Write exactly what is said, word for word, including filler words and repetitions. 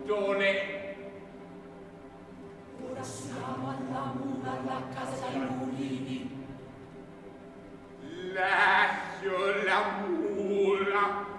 buttone. Ora siamo alla mula, alla casa dei mulini. Lascio la mula